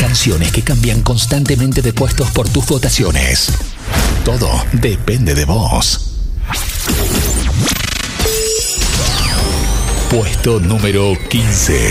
canciones que cambian constantemente de puestos por tus votaciones. Todo depende de vos. Puesto número 15.